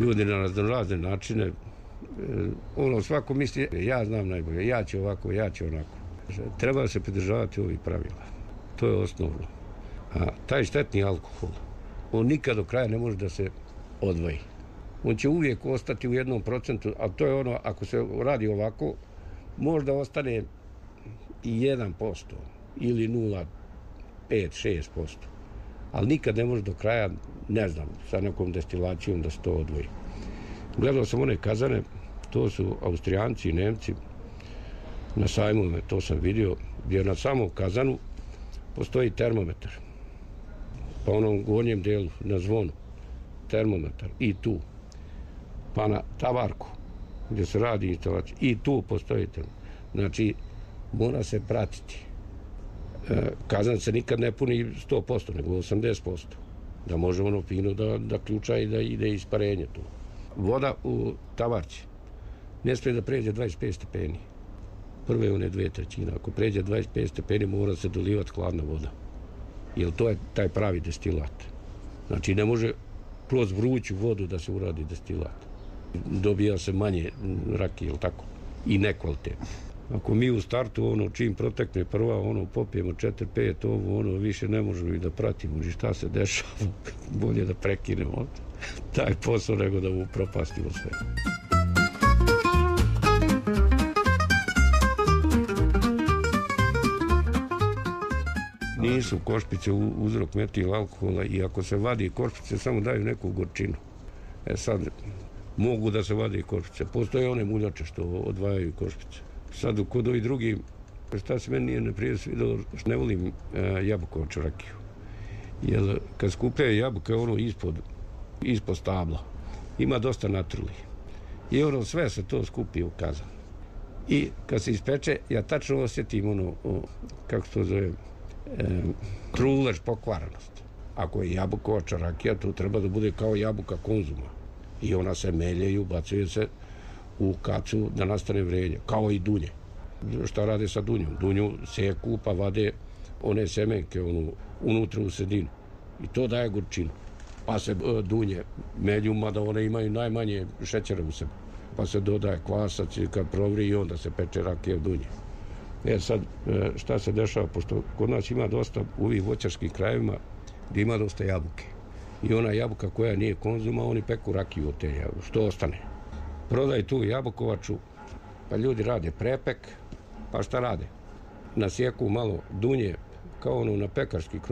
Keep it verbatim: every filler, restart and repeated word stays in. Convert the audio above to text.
ljudi na razne načine, ono svako misli, ja znam najbolje, ja ću ovako, ja ću onako. Treba se pridržavati ovih pravila. To je osnovno. A taj štetni alkohol, on nikad do kraja ne može da se odvoji. On će uvijek ostati u jednom procentu, a to je ono, ako se radi ovako, možda ostane i jedan posto ili nula zarez pet do šest posto. Ali nikad ne može do kraja, ne znam, sa nekom destilacijom da se to odvoji. Gledao sam one kazane, to su Austrijanci i Nemci, na sajmovima, to sam vidio, gdje na samom kazanu postoji termometar. Pa onom gornjem delu, na zvonu, termometar, i tu. Pa na tavarku, gdje se radi instalacija, i tu postoji termometar. Znači, mora se pratiti. Kazan se nikad ne puni sto posto, nego osamdeset posto. Da može ono fino da, da ključa i da ide isparenje tu. Voda u tavarci ne smije da pređe dvadeset pet stepeni. Prve one dve trećine. Ako pređe dvadeset pet stepeni, mora se dolivati hladna voda. Jer to je taj pravi destilat. Znači, ne može kroz vruću vodu da se uradi destilat. Dobija se manje rakije, ili tako? I nekvalitetno. Ako mi u startu, ono, čim protekne prva, ono, popijemo četiri pet, ovo, ono, više ne možemo i da pratimo ni šta se dešava. Bolje da prekinemo taj posao nego da upropastimo sve. Nisu košpice uzrok metil alkohola i ako se vadi košpice, samo daju neku gorčinu. E sad, mogu da se vadi košpice. Postoje one muljače što odvajaju košpice. Sad, kod ovih drugi, šta se meni nije neprije svidjelo, što ne volim e, jabukovaču rakiju. Jer kad skupljaju jabuke, ono ispod, ispod stabla, ima dosta natruli. I ono sve se to skupi u kazan. I kad se ispeče, ja tačno osjetim ono, o, kako se to zove, e, trulež pokvaranost. Ako je jabukovača rakija, to treba da bude kao jabuka konzuma. I ona se melje i ubacuje se u kacu da nastane vrenje, kao i dunje. Šta rade sa dunjom? Dunju seku pa vade one semenke onu, unutra u sredinu. I to daje gorčinu. Pa se e, dunje melju, mada one imaju najmanje šećera u sebi. Pa se dodaje kvasac i kad provri i onda se peče rakija u dunje. E sad, e, šta se dešava? Pošto kod nas ima dosta u ovih voćarskih krajevima gdje ima dosta jabuke. I ona jabuka koja nije konzuma, oni peku rakiju od te jabuke. Što ostane? Prodaju tu jabukovaču, pa ljudi rade prepek, pa šta rade? Nasjeku malo dunje, kao ono na pekarski kroz